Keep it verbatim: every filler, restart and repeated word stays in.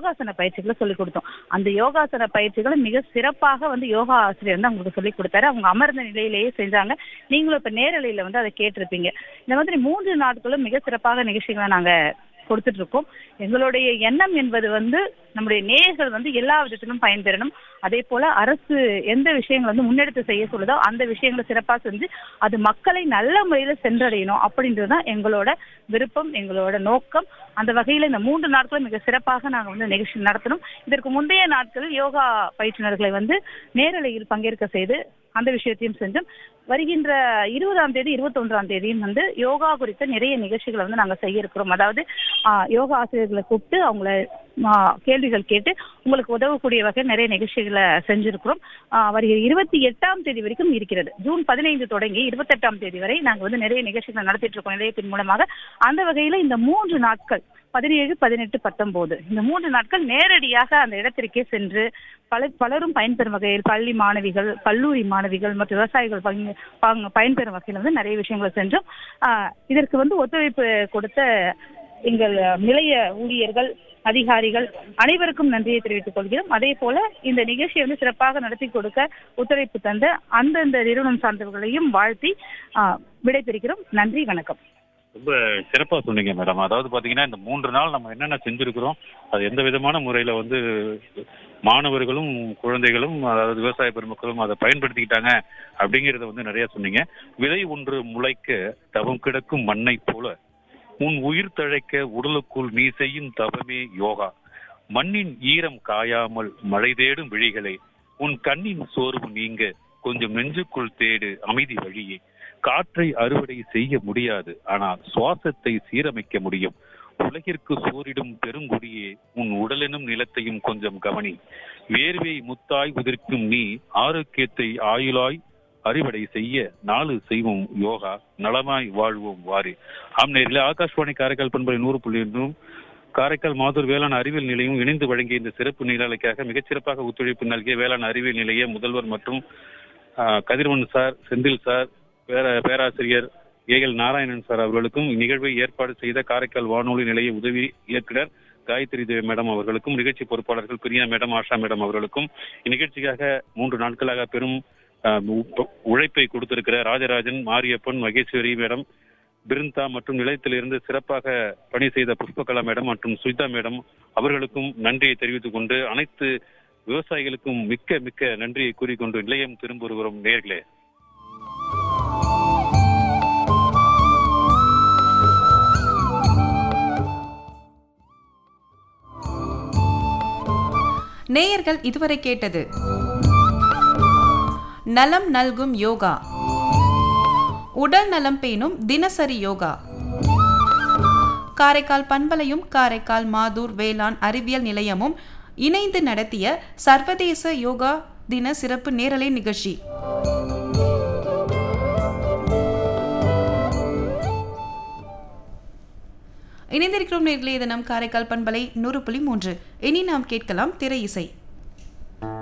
யோகாசன பயிற்சிகளை சொல்லிக் கொடுத்தோம். அந்த யோகாசன பயிற்சிகளை மிக சிறப்பாக வந்து யோகா ஆசிரியர் வந்து அவங்களுக்கு சொல்லிக் கொடுத்தாரு. அவங்க அமர்ந்த நிலையிலேயே செஞ்சாங்க. நீங்களும் இப்ப நேரலையில வந்து அதை கேட்டிருப்பீங்க. இந்த மாதிரி மூன்று நாட்களும் மிக சிறப்பாக நிகழ்ச்சிகளை நாங்க கொடுத்துட்டு இருக்கோம். எங்களுடைய எண்ணம் என்பது வந்து நம்முடைய நேயர்கள் வந்து எல்லா விதத்திலும் பயன்பெறணும். அதே போல அரசு எந்த விஷயங்கள் வந்து முன்னெடுத்து செய்ய சொல்லுதோ அந்த விஷயங்களை சிறப்பாக செஞ்சு அது மக்களை நல்ல முறையில சென்றடையணும் அப்படின்றதுதான் எங்களோட விருப்பம், எங்களோட நோக்கம். அந்த வகையில இந்த மூன்று நாட்களும் மிக சிறப்பாக நாங்க வந்து நிகழ்ச்சி நடத்தணும். இதற்கு முந்தைய நாட்களில் யோகா பயிற்றுனர்களை வந்து நேரலையில் பங்கேற்க செய்து அந்த விஷயத்தையும் செஞ்சோம். வருகின்ற இருபதாம் தேதி இருபத்தி ஒன்றாம் தேதியும் வந்து யோகா குறித்த நிறைய நிகழ்ச்சிகளை வந்து நாங்க செய்ய இருக்கிறோம். அதாவது ஆஹ் யோகா ஆசிரியர்களை கூப்பிட்டு அவங்கள கேள்விகள் கேட்டு உங்களுக்கு உதவக்கூடிய வகையில் நிறைய நிகழ்ச்சிகளை செஞ்சிருக்கிறோம். ஆஹ் வருகிற இருபத்தி எட்டாம் தேதி வரைக்கும் இருக்கிறது. ஜூன் பதினைந்து தொடங்கி இருபத்தி எட்டாம் தேதி வரை நாங்க வந்து நிறைய நிகழ்ச்சிகளை நடத்திட்டு இருக்கோம் நிலையத்தின் மூலமாக. அந்த வகையில இந்த மூன்று நாட்கள் பதினேழு பதினெட்டு பத்தொன்பது இந்த மூன்று நாட்கள் நேரடியாக அந்த இடத்திற்கே சென்று பல பலரும் பயன்பெறும் வகையில் பள்ளி மாணவிகள், கல்லூரி மாணவிகள் மற்றும் விவசாயிகள் பயன்பெறும் வகையில் வந்து நிறைய விஷயங்களை செஞ்சோம். ஆஹ் இதற்கு வந்து ஒத்துழைப்பு கொடுத்த எங்கள் நிலைய ஊழியர்கள், அதிகாரிகள் அனைவருக்கும் நன்றியை தெரிவித்துக் கொள்கிறோம். அதே போல இந்த நிகழ்ச்சியை வந்து சிறப்பாக நடத்தி கொடுக்க ஒத்துழைப்பு தந்த அந்தந்த நிறுவனம் சார்ந்தவர்களையும் வாழ்த்தி ஆஹ் விடைபெறுகிறோம். நன்றி, வணக்கம். ரொம்ப சிறப்பா சொன்னீங்க மேடம். அதாவது பாத்தீங்கன்னா இந்த மூன்று நாள் நம்ம என்னென்ன செஞ்சிருக்கிறோம், அது எந்த விதமான முறையில வந்து மாணவர்களும் குழந்தைகளும் அதாவது விவசாய பெருமக்களும் அதை பயன்படுத்திக்கிட்டாங்க அப்படிங்கறத வந்து நிறைய சொன்னீங்க. விதை ஒன்று முளைக்க தவம் கிடக்கும் மண்ணை போல உன் உயிர் தழைக்க உடலுக்குள் நீ செய்யும் தவமே யோகா. மண்ணின் ஈரம் காயாமல் மழை தேடும் விழிகளை உன் கண்ணின் சோர்வு நீங்க கொஞ்சம் நெஞ்சுக்குள் தேடு அமைதி வழியே. காற்றை அறுவடை செய்ய முடியாது, ஆனால் சுவாசத்தை சீரமைக்க முடியும். உலகிற்கு சோரிடும் பெருங்குடியே உன் உடலெனும் நிலத்தையும் கொஞ்சம் கவனி. வேர்வை முத்தாய் உதிர்க்கும் நீ ஆரோக்கியத்தை ஆயுளாய் அறுவடை செய்ய நாலு செய்வோம் யோகா, நலமாய் வாழ்வோம் வாரி. ஆம் நேயர்களே, ஆகாஷ்வாணி காரைக்கால் பண்பலை நூறு புள்ளி ஒன்றும் காரைக்கால் மாதூர் வேளாண் அறிவியல் நிலையம் இணைந்து வழங்கிய இந்த சிறப்பு நிகழ்ச்சிக்காக மிகச்சிறப்பாக ஒத்துழைப்பு நல்கிய வேளாண் அறிவியல் நிலைய முதல்வர் மற்றும் கதிரவன் சார், செந்தில் சார், பேர பேராசிரியர் ஏ எல் நாராயணன் சார் அவர்களுக்கும் இந்நிகழ்வை ஏற்பாடு செய்த காரைக்கால் வானொலி நிலைய உதவி இயக்குனர் காயத்ரி தேவி மேடம் அவர்களுக்கும், நிகழ்ச்சி பொறுப்பாளர்கள் பிரியா மேடம், ஆஷா மேடம் அவர்களுக்கும், இந்நிகழ்ச்சிக்காக மூன்று நாட்களாக பெரும் உழைப்பை கொடுத்திருக்கிற ராஜராஜன், மாரியப்பன், மகேஸ்வரி மேடம், பிருந்தா மற்றும் நிலையத்திலிருந்து சிறப்பாக பணி செய்த புஷ்பகலா மேடம் மற்றும் சுஜிதா மேடம் அவர்களுக்கும் நன்றியை தெரிவித்துக் கொண்டு அனைத்து விவசாயிகளுக்கும் மிக்க மிக்க நன்றியை கூறிக்கொண்டு நிலையம் திரும்ப வருகிறோம் நேயர்களே. நேயர்கள் இதுவரை கேட்டது நலம் நல்கும் யோகா, உடல் நலம் பேணும் தினசரி யோகா. காரைக்கால் பண்பலையும் காரைக்கால் மாதூர் வேளாண் அறிவியல் நிலையமும் இணைந்து நடத்திய சர்வதேச யோகா தின சிறப்பு நேரலை நிகழ்ச்சி. இணைந்திருக்கிறோம் நேர்களே, இது நம் காரைக்கால் பண்பலை நூறு புள்ளி மூன்று. இனி நாம் கேட்கலாம் திரை இசை.